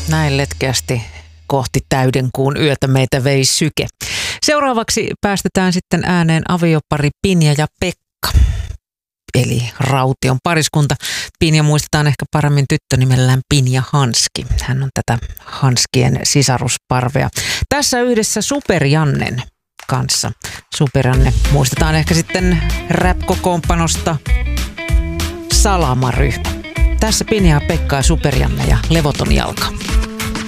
näin letkeästi kohti täydenkuun yötä meitä vei syke. Seuraavaksi päästetään sitten ääneen aviopari Pinja ja Pekka, eli Raution pariskunta. Pinja muistetaan ehkä paremmin tyttönimellään Pinja Hanski. Hän on tätä Hanskien sisarusparvea. Tässä yhdessä Super-Jannen kanssa. Super-Janne muistetaan ehkä sitten rap-kokoonpanosta Salama-ryhmä. Tässä Pinja ja Pekka ja Super-Janne ja Levoton jalka.